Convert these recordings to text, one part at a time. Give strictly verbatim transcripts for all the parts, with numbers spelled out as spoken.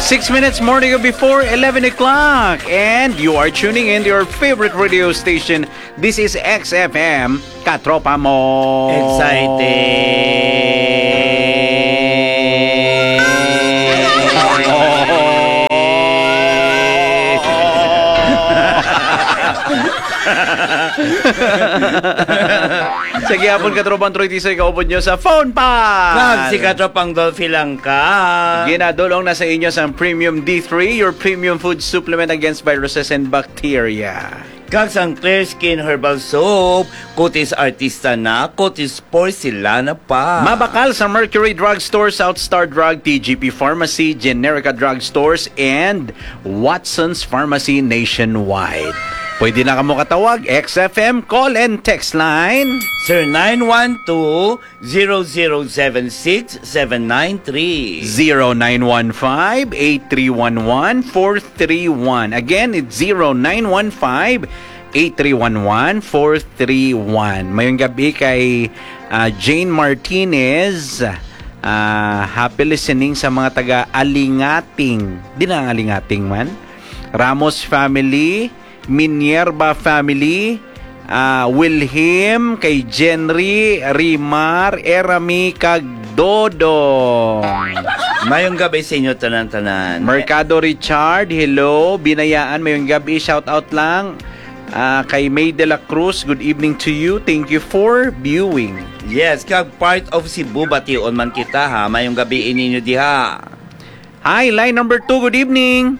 Six minutes more to go before eleven o'clock. And you are tuning in to your favorite radio station. This is X F M, Katropa Mo. Sige, hapon Katropang Troy Tisoy, kaupod nyo sa phone pa. Kag si Katropang Dolphy lang ka. Ginadulong na sa inyo sa Premium D three, your premium food supplement against viruses and bacteria. Kag sang Clear Skin Herbal Soap, Kutis Artista na, Kutis Porcelana pa. Mabakal sa Mercury Drugstore, South Star Drug, T G P Pharmacy, Generica Drugstores, and Watson's Pharmacy nationwide. Pwede na kamo katawag, X F M call and text line Sir nine one two, zero zero seven six, seven nine three. zero nine one five, eight three one one, four three one. Again, it's zero nine one five, eight three one one, four three one. Mayong gabi kay uh, Jane Martinez. Uh, happy listening sa mga taga Alingating. Di na Alingating man. Ramos family, Minerva family, uh, Wilhelm, kay Jenry, Rimar, Erami, kag Dodo. Mayong gabi sa inyo tanan-tanan. Mercado Richard, hello. Binayaan, mayong gabi, shout out lang. Uh, kay May de la Cruz, good evening to you. Thank you for viewing. Yes, kag part of Cebu bation man kita ha. Mayong gabi ininyo diha. Hi, line number two, good evening.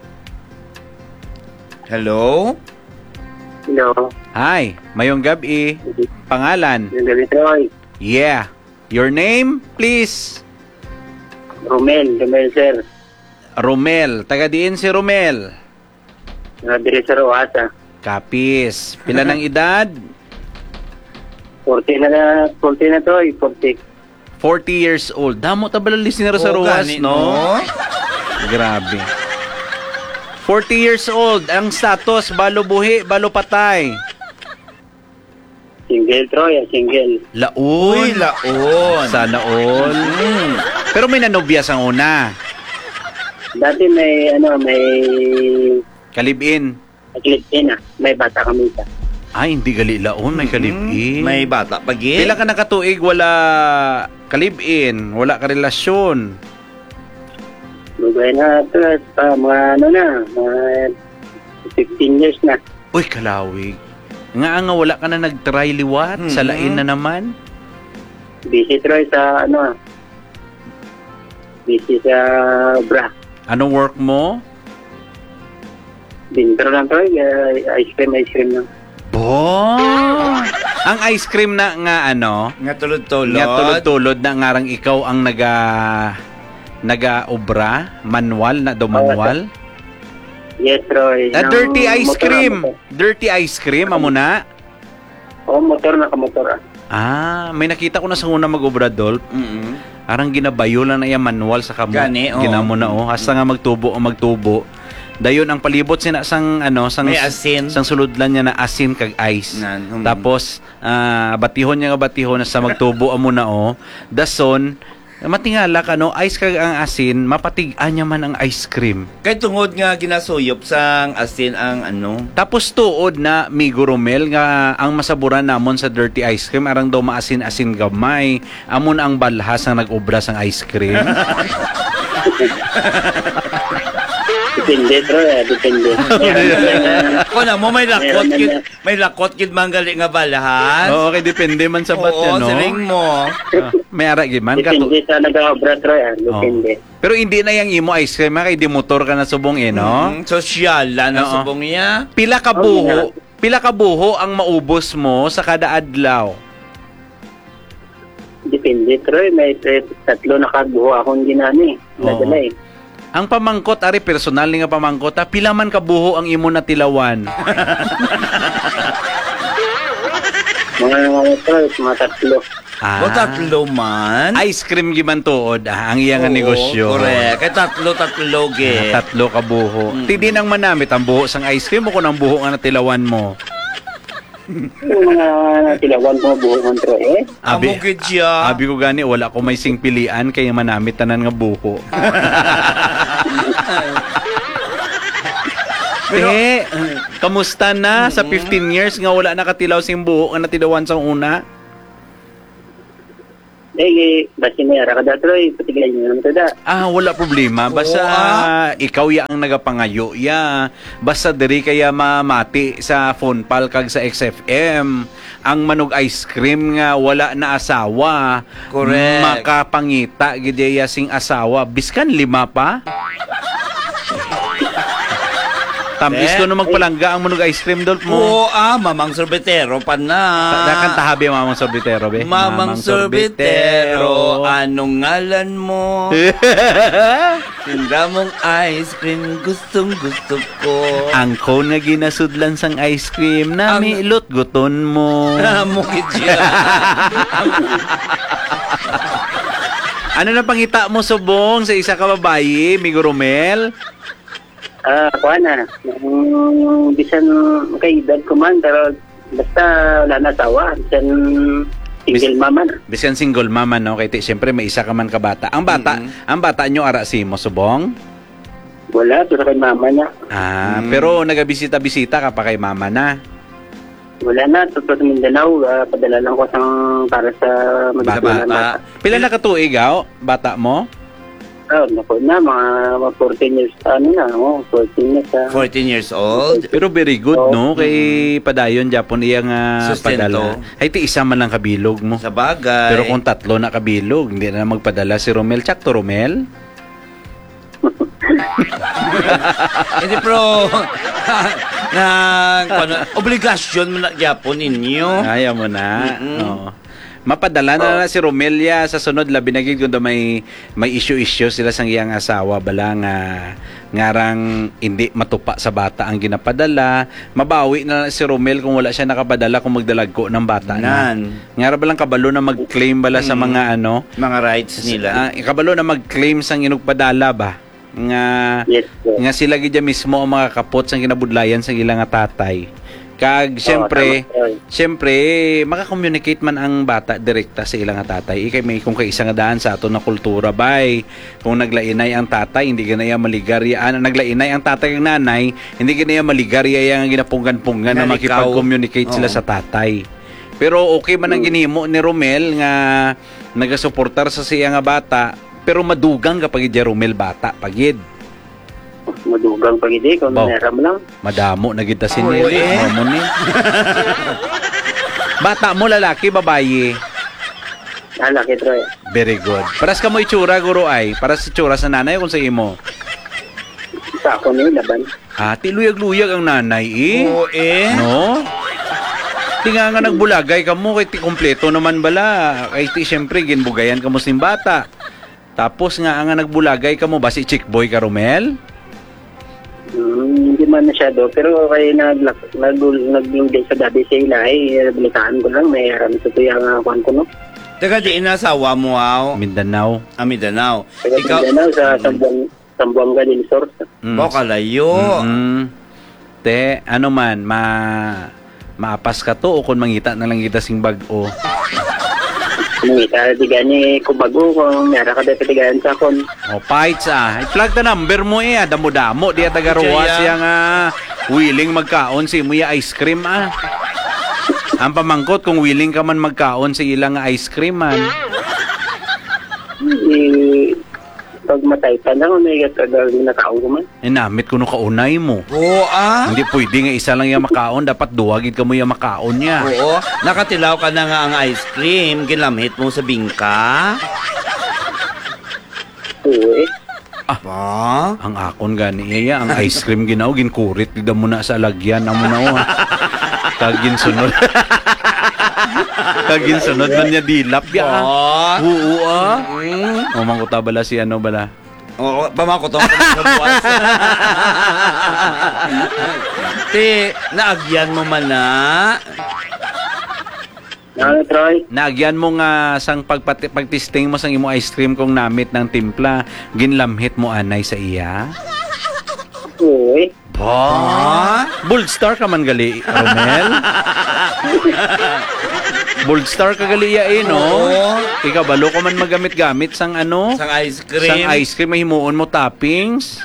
Hello? Hello. Hi, mayong gabi. Pangalan? Mayong gabi, Troy. Yeah. Your name, please? Romel. Romel, sir. Romel. Taga diin si Romel? Nadiri sa Roasa. Kapis. Pila ng edad? forty na na, forty na, Troy. forty. forty years old. Damo tabala listener sa Oo, Roas, ganit, no? Grabe. forty years old. Ang status, balo buhi, balo patay. Single, Troy. Single. Laon. Uy, laon. Sana all. Mm. Pero may nanobya sang una. Dati may, ano, may... Kalibin. Naglipin ah. May bata kami sa. Ay, hindi gali laon. May kalibin. May bata pagi. Pila ka nakatuig, wala kalibin. Wala ka relasyon. Lugay na, Troy. Pa, mga ano na, mga fifteen years na. Uy, kalawig. Nga nga wala ka na nag-try liwat. Mm-hmm. Sa lain na naman. Busy, Troy, sa ano ah. Busy sa bra. Anong work mo? Bintro lang, Troy. Uh, ice cream, ice cream lang. Bo! Ang ice cream na nga ano, Nga tulod-tulod. nga tulod-tulod na ngarang ikaw ang naga naga-obra, manual na do manual. Yes, Troy. Ah, Ng dirty ice motor, cream. motor. Dirty ice cream amo na. Oo, motor na kamotor ah. Ah, may nakita ko na sa una mag-obra Dolp. Mm-mm. Arang ginabayo lang na yung manual sa kamo. Gani, oo. Ginamo na oh, hasta nga magtubo o magtubo. Dayon ang palibot sina sang ano sang May asin. sang suludlan niya na asin kag ice. Nan, um. Tapos ah, batihon niya nga batihon sa magtubo amo na oh. Dason matingala ka no, ice kag ang asin, mapatig-an niya man ang ice cream. Kay tungod nga ginasuyop sang asin ang ano. Tapos tuod na migurumel nga ang masaburan namon sa dirty ice cream arang daw maasin-asin gamay. Amon ang balhas ang nag-obra sang ice cream. Depende, Troy. ah, Depende. Ako na mo may lakot kid, may lakot kid manggali nga balahas. Oo, okay, depende man sa bat Oo, yan, no? siring mo. Ah, may ara gid man kato. Depende sa nag-obra, Troy. ah, Depende. Pero hindi na yang imo ice cream kay di motor ka na subong eh, no? Mm, sosyal la na Oo. subong niya. Pila ka buho, pila ka buho ang maubos mo sa kada adlaw? Depende, Troy. May eh, tatlo na kabuho akong ginani. Oo. Nadala eh. Ang pamangkot ari personal ni nga pamangkot, ha? Pila man ka buho ang imo na tilawan? Mga mga Troy, mga tatlo. Ah, O tatlo man. ice cream giman tuod ah, ang iyang nga Oo, negosyo. Correct. Kay tatlo tatlo ge. Ah, tatlo ka buho. Mm. Tidi nang manamit ang buho sang ice cream o kung ang buho nga natilawan mo. Yung mga tilawan ko buho ng Troy eh. Abi, Amo gid siya. abi ko gani wala ko may singpilian kay manamit tanan nga buho. Te, kamusta na sa fifteen years nga wala nakatilaw sing buhok nga natilawan sa una? Eh, basta may ara ka da, Troy. Patigay nyo naman tada. Ah, wala problema. Basta Oo, ah. ikaw ya ang nagapangayo ya. Basta diri kaya mamati sa phone pal kag sa X F M. Ang manog ice cream nga wala na asawa. Correct. Makapangita gid ya sing asawa. Biskan lima pa. Tambis ko no magpalangga ang manog ice cream dolp mo. Oo, ah, mamang sorbetero pa na. Dakan tahabi mamang sorbetero be. Mamang sorbetero, anong ngalan mo? Tinda mong ice cream, gustong gusto ko. Ang cone nga ginasudlan sang ice cream na Ang- milot guton mo. Mukit siya. Ano na pangita mo subong sa isa ka babayi, Migo Romel? Ah, kuha na. Um, bisan kay edad ko man, pero basta wala na asawa. Bisan single mama na. Biskan single mama no, kay ti syempre may isa ka man ka bata. Ang bata, ang bata nyo ara si mo subong? Wala, pero kay mama na. Ah, Mm. pero nagabisita-bisita ka pa kay mama na. Wala na, totoo sa Mindanao. Uh, padala lang ko sang para sa Bata. magdala ng bata. Pila na katuig aw, bata mo? Oh, naku na, mga, mga fourteen years, ano na, oh, fourteen years. Uh, fourteen years old. Pero very good Oh. no, kay padayon Japon iya nga Sustento. padala. Ay ti isa man lang kabilog mo. Sa bagay. Pero kung tatlo na kabilog, hindi na magpadala si Romel. Tsakto Romel? Hindi pero na ano, obligasyon mo na Japon ninyo. Ayaw mo na. Mm-mm. Oo. Mapadala na, na si Romelia sa sunod labi na gid kundo may may issue-issue sila sang iyang asawa bala nga ngarang hindi matupa sa bata ang ginapadala. Mabawi na si Romel kung wala siya nakapadala kung magdalag ko ng bata na. Nan. Ngara balang kabalo na mag-claim bala sa mga ano, Mga rights nila. ah, kabalo na mag-claim sang inugpadala ba nga yes, sir. nga sila gid mismo ang mga kapot sang ginabudlayan sang ilang nga tatay. Kag syempre, tama, sir. syempre maka-communicate man ang bata direkta sa ilang nga tatay. Ikay may kung kaisa nga daan sa ato na kultura bay. Kung naglainay ang tatay, hindi ganaya maligarya. Ano naglainay ang tatay ang nanay, hindi ganaya maligarya yang ginapunggan-punggan na Nga ikaw. makipag-communicate sila Oo. sa tatay. Pero okay man ang ginhimo ni Romel nga nagasuportar sa siya nga bata, pero madugang kapag iti Romel bata pagid. Madugang pag hindi, kung Baw. meram lang. Madamo na kita Oo, sinil. eh. Mo ni. Bata mo lalaki babayi. Lalaki, Troy. Very good. Paras ka mo itsura guro ay, paras itsura sa nanay kung sa imo. Sa ako na yung laban. Ah, tiluyag-luyag ang nanay eh. Oo eh. No? Di nga nga nagbulagay ka mo, kay ti kompleto naman bala. Kay ti syempre ginbugayan ka mo sin bata. Tapos nga nga nagbulagay ka mo ba si chick boy ka Romel? Hmm, hindi man masyado, pero kaya nag nag naglungday sa gabi sa ilay, balitaan ko lang, may aram sa tuyang uh, kwan ko, no? Taga di inasawa mo aw. Mindanao. Ah, Mindanao. Kaya Ikaw, Mindanao sa Sambuang, Sambuanga del Sur. Mm. Baka layo. Mm-mm. Te, ano man, ma maapas ka to o kung mangita na lang kita sing bag-o. Kumita, digan ni kubago, kung nara ka dapat digan sa kon. O, fights ah. I-plug the number mo eh. ah. Damo-damo. Di at tagaruwas Siya, siya nga willing magkaon si mo ya ice cream ah. Ang pamangkot kung willing ka man magkaon sa ilang nga ice cream man. Eh, pag matay pa na, may gatagal na tao ko man. Eh, namit ko no kaunay mo. Oo ah. Hindi pwede nga isa lang yung makaon. Dapat duwagid ka mo yung makaon niya. Oo. Nakatilaw ka na nga ang ice cream. Ginamit mo sa bingka. Oo eh. Ah. Ang akon gani iya, ang ice cream ginaw, ginkurit. Gida mo na sa lagyan. Amo na oh. Kag ginsunod. Kag ginsunod man niya dilap ya. ah. Ah. Oo ah. Mm. O mangkuta bala si ano bala. Oo, pamakotong ka sa buwas. Te, naagyan mo man na. Ano, Troy? Naagyan mo nga sang pagpati, pagtisting mo sang imo ice cream kung namit ng timpla, ginlamhit mo anay sa iya. Oo eh. Ba? Bold star ka man gali, Romel. Bold Star kagaliya eh, no? Oo. Ikaw, balo ko man magamit-gamit sang ano? Sang ice cream. Sang ice cream, mahimuon mo toppings.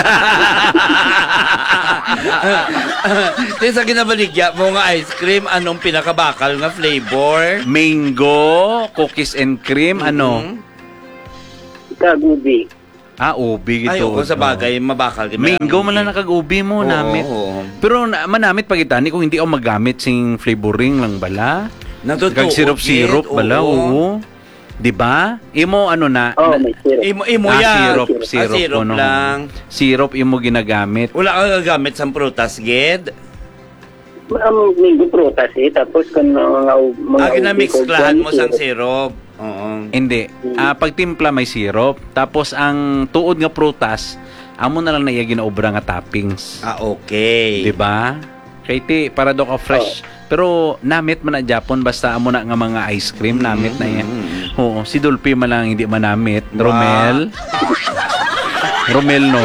Di sa ginabaligya mo nga ice cream, anong pinakabakal nga flavor? Mango, cookies and cream, ano? Mhm. Kagubi. Ah, ubi Ay, gito. oo, sa bagay, mabakal. Mango man lang nakag-ubi mo, Oo, namit. oo. Pero na, manamit pagitani kung hindi ako magamit sing flavoring lang bala. Natutuo, Kag syrup-syrup Gid, bala, oo. oo. Di ba? Imo ano na? Oh, na- may syrup. Imo, imo ah, yan. syrup, Ah, syrup, syrup ano. lang. Syrup imo ginagamit. Wala ka gagamit sa prutas, Gid? Ang minggo prutas eh. Tapos kung mga, mga Ah, ginamixklahan mo sang syrup. syrup. Oo. Hindi. Ah, pag timpla may syrup, tapos ang tuod nga prutas, amo na lang na iya ginaobra nga toppings. Ah, okay. Di ba? Kay ti para do ka fresh. Pero namit man na Japon basta amo na nga mga ice cream namit na yan. Mm. Oo, si Dolphy man lang hindi manamit. Wow. Romel. Romel no.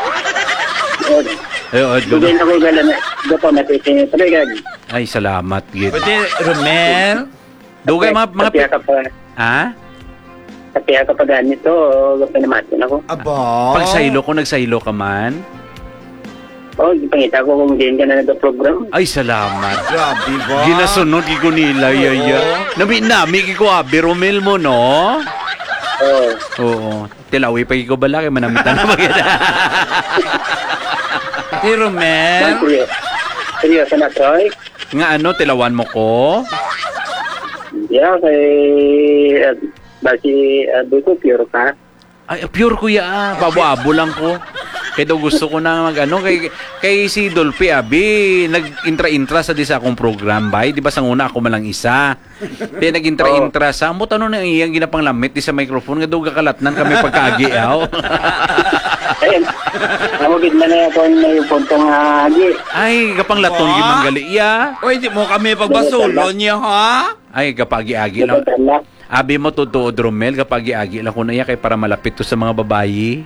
Ay, ay, Bigay na ko gala na. Gapo na titinitregan. ay, salamat gid. Pwede, Romel? Dugay mga mga Kapiya ka pa. ha? Kapiya ka pa ganito. Gapo na matin ako. Aba. Pag saylo ko nagsaylo ka man. Oh, ipangita ko kung din ka na nag-program. Ay, salamat. Grabe ba? Ginasunod gigo nila yaya. Nami nami gigo abi Romel mo no. Oh. Oo. Tilawi pa gigo bala kay manamitan na maganda. Si Romel? Seryoso. Seryoso na, Troy? Nga ano, tilawan mo ko? Hindi ako kay... Uh, basi, uh, ko, pure ka. Ay, pure kuya ah. Babo-abo lang ko. Kaya daw gusto ko na mag ano. Kay, kay si Dolphy Abi, nag-intra-intra sa di sa akong program ba? Di ba sa una ako malang isa? Kaya nag-intra-intra sa, mo tanong na iyang ginapanglamit di sa microphone. Nga daw gakalatnan kami pagkaagiaw. Ayun. Namugid na na ako na yung puntong agi. Ay, kapang latong Ba? gimanggali iya. Uy, di mo kami pagbasulon niya, ha? Ay, kapagi-agi lang. Abi mo totoo, Dromel, kapag iagi lang ko na iya kay para malapit to sa mga babayi.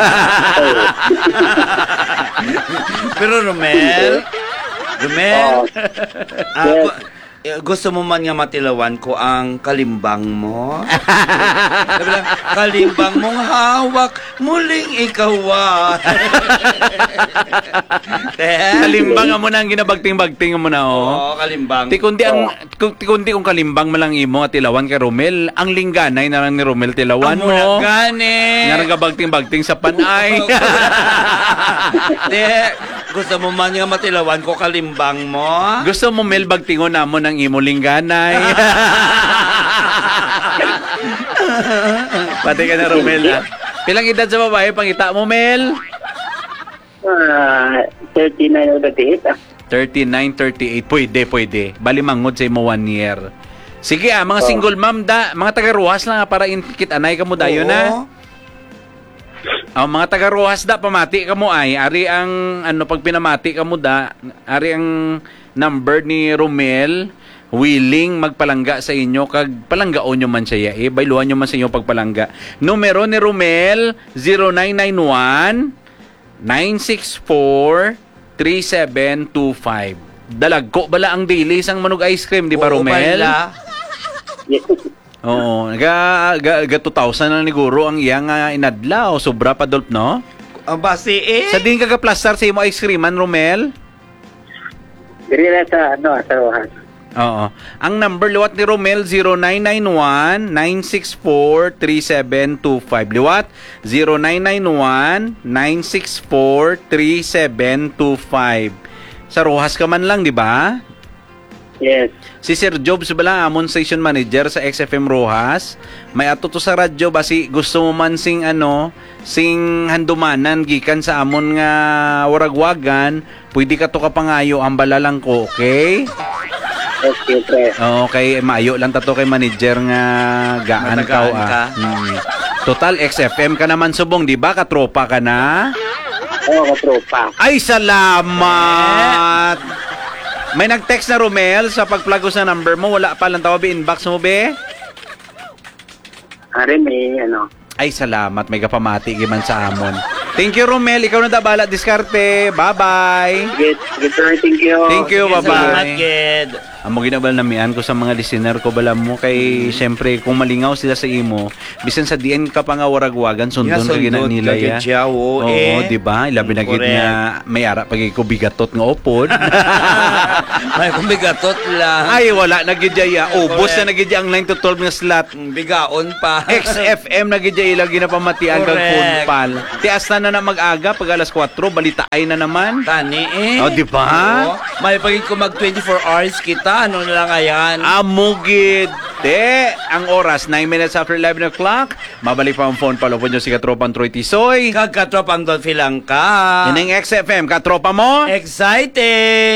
Pero Romel, Romel, Oh. ah, Yes. gu- eh, gusto mo man nga matilawan ko ang kalimbang mo? Sabi lang, kalimbang mong hawak, muling ikaw ah. Kalimbang mo na ang ginabagting-bagting mo na, oh. Oo, kalimbang. Ti kundi ang kung ti kundi kung kalimbang malang imo at tilawan kay Romel, ang lingganay na lang ni Romel tilawan Ang mo. muna gani. Nga nagabagting-bagting sa panay. Di, gusto mo man nga matilawan ko kalimbang mo? Gusto mo Mel bagtingon namo ng imo lingganay. Pati ka na Romel ha. Pilang edad sa babae pangita mo Mel? Ah, thirty-nine o thirty-eight ah. thirty-nine, thirty-eight. Pwede, pwede. Bali mangod sa imo one year. Sige ah, mga Oh. single mom da, mga taga-ruhas lang ah, para inkit anay ka mo dayo Oo. na. Oh, mga taga-ruhas da, pamati ka mo ay. Ari ang, ano, pag pinamati ka mo da, ari ang number ni Romel, willing magpalangga sa inyo, kag palanggaon nyo man siya eh. Bailuhan nyo man sa inyo pagpalangga. Numero ni Romel, zero nine nine one, nine six four, three seven two five. Dalagko bala ang daily sang manog ice cream, di ba Oo, Romel? pala. Yes. Oo, ga, ga, ga two thousand na ni Guro ang iyang uh, inadla o sobra pa Dolp, no? Ang basi eh. Sa din kagaplastar sa imo ice cream man, Romel? Diri na sa, ano, sa Rojas. Oo. Ang number liwat ni Romel, zero nine nine one, nine six four, three seven two five. Liwat, zero nine nine one, nine six four, three seven two five. Sa Rojas ka man lang, di ba? Yes. Si Sir Jobs bala, amon station manager sa X F M Rojas. May ato to sa radyo basi gusto mo man sing ano, sing handumanan gikan sa amon nga waragwagan, pwede ka to kapangayo ang balalang ko, okay? Okay, pre. Okay, maayo lang tato kay manager nga gaan Matagaan kaw ah. ka. Hmm. Total X F M ka naman subong, di ba? Katropa ka na? Oo, katropa. Ay, salamat! May nag-text na Romel sa pagplug sa number mo. Wala pa lang tawag inbox mo, be? Ari, may, ano. Ay, salamat. May kapamati giman sa amon. Thank you, Romel. Ikaw na dabala diskarte. Bye-bye. Sige, sige, sir. Thank you. Thank you. Salamat, Bye-bye. Ged. Amo ginabal namian ko sa mga listener ko bala mo kay syempre kung malingaw sila sa imo, bisan sa diin ka pa nga waragwagan sundon Yeah, ka gina sundot nila ka ya. gid siya, oo, Oo, eh. di ba? Ilabi na gid Correct. nga may ara pag ko bigatot nga upod. May kumbigatot lang. Ay wala na gid ya. Ubos Correct. na na gid ang nine to twelve nga slot. Bigaon pa. X F M na gid ya lagi na pamatian kag Correct. phone pal. Tias na na na mag-aga pag alas kwatro balitaay na naman. Tani eh. Oh, di ba? Oo. May pagig ko mag twenty-four hours kita. Ano na lang ayan. Amugid. De, ang oras, nine minutes after eleven o'clock. Mabalik pa ang phone palo po nyo si Katropang Troy Tisoy. Kagkatropang Don Filangka. Yan ang X F M, katropa mo. Exciting!